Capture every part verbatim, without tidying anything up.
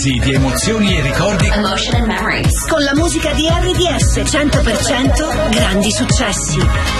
Sì, di emozioni e ricordi. Emotion and Memories. Con la musica di R D S cento per cento grandi successi.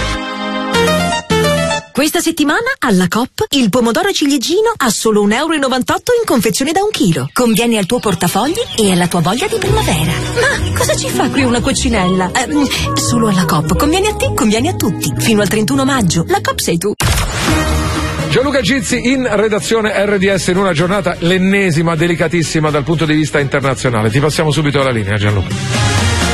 Questa settimana alla Coop il pomodoro ciliegino a solo un euro e novantotto in confezione da un chilo. Conviene al tuo portafogli e alla tua voglia di primavera. Ma cosa ci fa qui una coccinella? Eh, solo alla Coop. Conviene a te, conviene a tutti. Fino al trentuno maggio. La Coop sei tu. Gianluca Gizzi in redazione R D S in una giornata, l'ennesima, delicatissima dal punto di vista internazionale. Ti passiamo subito alla linea, Gianluca.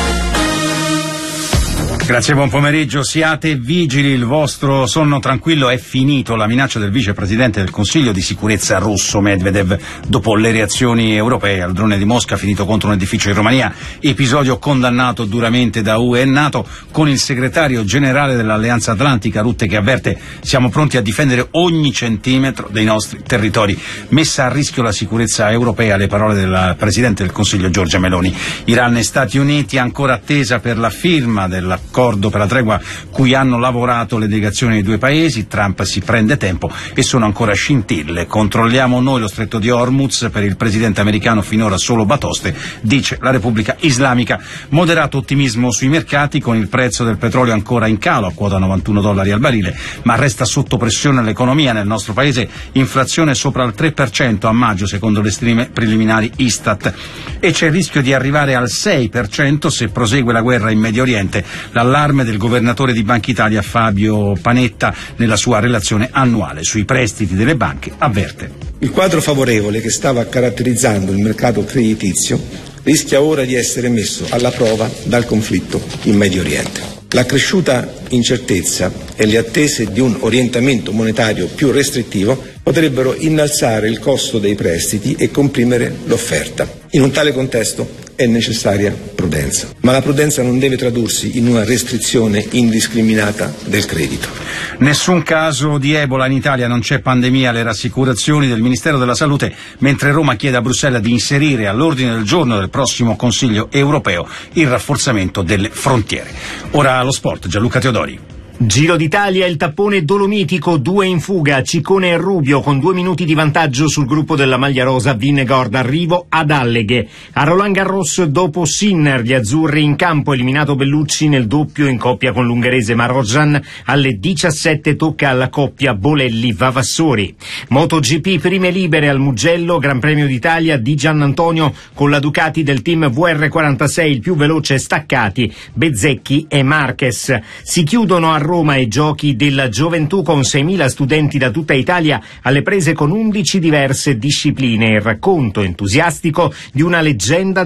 Grazie, buon pomeriggio. Siate vigili, il vostro sonno tranquillo è finito. La minaccia del vicepresidente del Consiglio di sicurezza russo Medvedev dopo le reazioni europee al drone di Mosca finito contro un edificio in Romania, episodio condannato duramente da U E e NATO, con il segretario generale dell'Alleanza Atlantica Rutte che avverte: siamo pronti a difendere ogni centimetro dei nostri territori. Messa a rischio la sicurezza europea, le parole del presidente del Consiglio Giorgia Meloni. Iran e Stati Uniti ancora attesa per la firma dell'accordo per la tregua cui hanno lavorato le delegazioni dei due paesi. Trump si prende tempo e sono ancora scintille. Controlliamo noi lo stretto di Hormuz, per il presidente americano finora solo batoste, dice la Repubblica Islamica. Moderato ottimismo sui mercati, con il prezzo del petrolio ancora in calo a quota novantuno dollari al barile, ma resta sotto pressione l'economia nel nostro paese, inflazione sopra il tre per cento a maggio secondo le stime preliminari Istat, e c'è il rischio di arrivare al sei per cento se prosegue la guerra in Medio Oriente. L'allarme del governatore di Banca Italia Fabio Panetta nella sua relazione annuale sui prestiti delle banche avverte: il quadro favorevole che stava caratterizzando il mercato creditizio rischia ora di essere messo alla prova dal conflitto in Medio Oriente. L'accresciuta incertezza e le attese di un orientamento monetario più restrittivo potrebbero innalzare il costo dei prestiti e comprimere l'offerta. In un tale contesto è necessaria prudenza, ma la prudenza non deve tradursi in una restrizione indiscriminata del credito. Nessun caso di Ebola in Italia, non c'è pandemia, le rassicurazioni del Ministero della Salute, mentre Roma chiede a Bruxelles di inserire all'ordine del giorno del prossimo Consiglio europeo il rafforzamento delle frontiere. Ora lo sport, Gianluca Teodori. Giro d'Italia, il tappone dolomitico, due in fuga, Ciccone e Rubio con due minuti di vantaggio sul gruppo della maglia rosa, Vinnegord d'arrivo ad Alleghe. A Roland Garros dopo Sinner, gli azzurri in campo, eliminato Bellucci nel doppio in coppia con l'ungherese Marozsan. Alle diciassette tocca alla coppia Bolelli-Vavassori. MotoGP, prime libere al Mugello, Gran Premio d'Italia di Giannantonio con la Ducati del team V R quarantasei, il più veloce staccati, Bezzecchi e Marquez. Si chiudono a Roma i giochi della gioventù con seimila studenti da tutta Italia alle prese con undici diverse discipline. Il racconto entusiastico di una leggenda